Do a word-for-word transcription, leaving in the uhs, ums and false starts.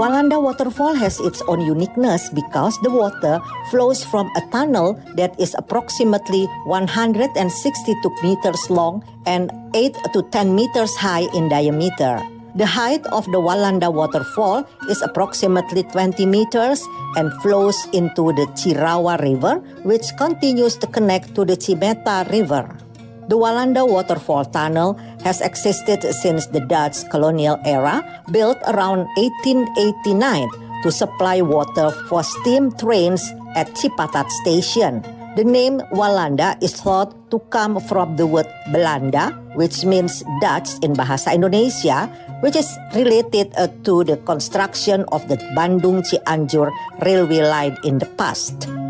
Walanda Waterfall has its own uniqueness because the water flows from a tunnel that is approximately one hundred sixty-two meters long and eight to ten meters high in diameter. The height of the Walanda Waterfall is approximately twenty meters and flows into the Chirawa River, which continues to connect to the Chimeta River. The Walanda Waterfall Tunnel has existed since the Dutch colonial era, built around eighteen eighty-nine to supply water for steam trains at Cipatat Station. The name Walanda is thought to come from the word Belanda, which means Dutch in Bahasa Indonesia, which is related uh, to the construction of the Bandung-Cianjur railway line in the past.